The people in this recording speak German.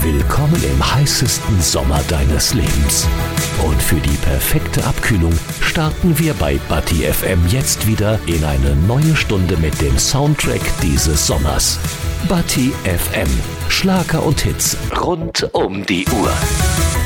Willkommen im heißesten Sommer deines Lebens. Und für die perfekte Abkühlung starten wir bei Bati FM jetzt wieder in eine neue Stunde mit dem Soundtrack dieses Sommers. Bati FM. Schlager und Hits rund um die Uhr.